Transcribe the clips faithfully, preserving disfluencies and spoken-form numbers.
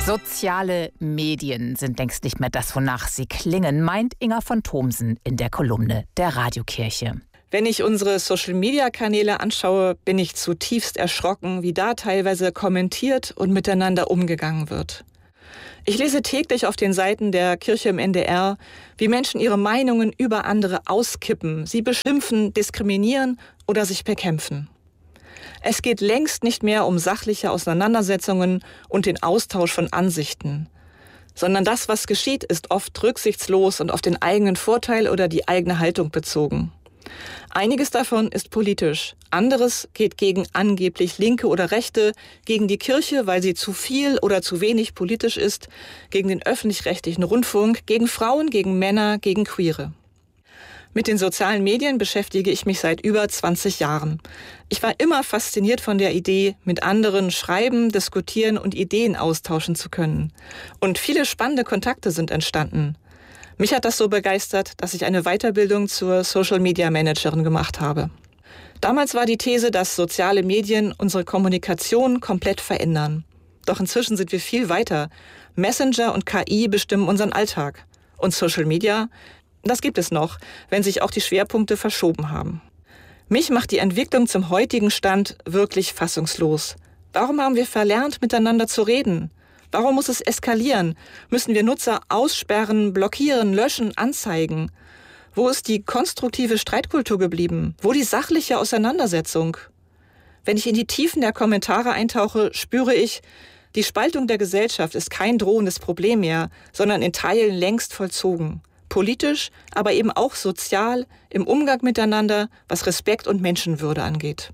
Soziale Medien sind längst nicht mehr das, wonach sie klingen, meint Inga von Thomsen in der Kolumne der Radiokirche. Wenn ich unsere Social-Media-Kanäle anschaue, bin ich zutiefst erschrocken, wie da teilweise kommentiert und miteinander umgegangen wird. Ich lese täglich auf den Seiten der Kirche im N D R, wie Menschen ihre Meinungen über andere auskippen, sie beschimpfen, diskriminieren oder sich bekämpfen. Es geht längst nicht mehr um sachliche Auseinandersetzungen und den Austausch von Ansichten, sondern das, was geschieht, ist oft rücksichtslos und auf den eigenen Vorteil oder die eigene Haltung bezogen. Einiges davon ist politisch, anderes geht gegen angeblich Linke oder Rechte, gegen die Kirche, weil sie zu viel oder zu wenig politisch ist, gegen den öffentlich-rechtlichen Rundfunk, gegen Frauen, gegen Männer, gegen Queere. Mit den sozialen Medien beschäftige ich mich seit über zwanzig Jahren. Ich war immer fasziniert von der Idee, mit anderen schreiben, diskutieren und Ideen austauschen zu können. Und viele spannende Kontakte sind entstanden. Mich hat das so begeistert, dass ich eine Weiterbildung zur Social Media Managerin gemacht habe. Damals war die These, dass soziale Medien unsere Kommunikation komplett verändern. Doch inzwischen sind wir viel weiter. Messenger und K I bestimmen unseren Alltag. Und Social Media? Das gibt es noch, wenn sich auch die Schwerpunkte verschoben haben. Mich macht die Entwicklung zum heutigen Stand wirklich fassungslos. Warum haben wir verlernt, miteinander zu reden? Warum muss es eskalieren? Müssen wir Nutzer aussperren, blockieren, löschen, anzeigen? Wo ist die konstruktive Streitkultur geblieben? Wo die sachliche Auseinandersetzung? Wenn ich in die Tiefen der Kommentare eintauche, spüre ich, die Spaltung der Gesellschaft ist kein drohendes Problem mehr, sondern in Teilen längst vollzogen. Politisch, aber eben auch sozial, im Umgang miteinander, was Respekt und Menschenwürde angeht.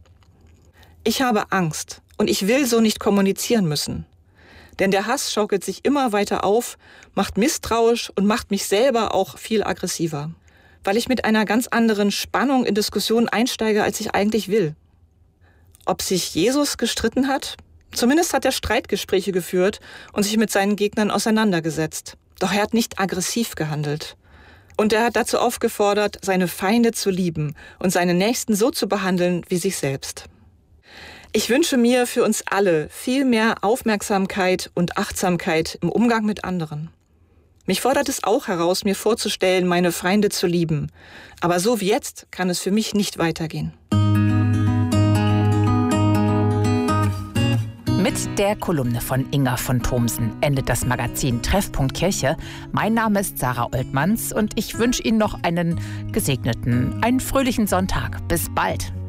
Ich habe Angst und ich will so nicht kommunizieren müssen. Denn der Hass schaukelt sich immer weiter auf, macht misstrauisch und macht mich selber auch viel aggressiver. Weil ich mit einer ganz anderen Spannung in Diskussionen einsteige, als ich eigentlich will. Ob sich Jesus gestritten hat? Zumindest hat er Streitgespräche geführt und sich mit seinen Gegnern auseinandergesetzt. Doch er hat nicht aggressiv gehandelt. Und er hat dazu aufgefordert, seine Feinde zu lieben und seine Nächsten so zu behandeln wie sich selbst. Ich wünsche mir für uns alle viel mehr Aufmerksamkeit und Achtsamkeit im Umgang mit anderen. Mich fordert es auch heraus, mir vorzustellen, meine Feinde zu lieben. Aber so wie jetzt kann es für mich nicht weitergehen. Mit der Kolumne von Inga von Thomsen endet das Magazin Treffpunkt Kirche. Mein Name ist Sarah Oltmanns und ich wünsche Ihnen noch einen gesegneten, einen fröhlichen Sonntag. Bis bald.